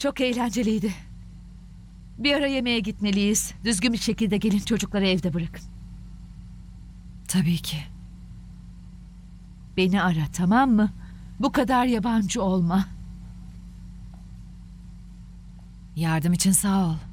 Çok eğlenceliydi. Bir ara yemeğe gitmeliyiz. Düzgün bir şekilde gelin, çocukları evde bırakın. Tabii ki. Beni ara, tamam mı? Bu kadar yabancı olma. Yardım için sağ ol.